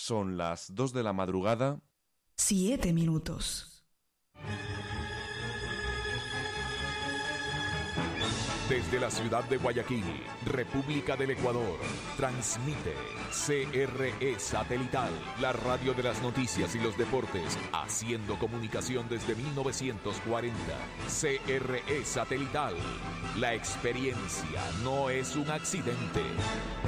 Son las 2 de la madrugada. 7 minutos. Desde la ciudad de Guayaquil, República del Ecuador, transmite CRE Satelital, la radio de las noticias y los deportes, haciendo comunicación desde 1940. CRE Satelital, la experiencia no es un accidente.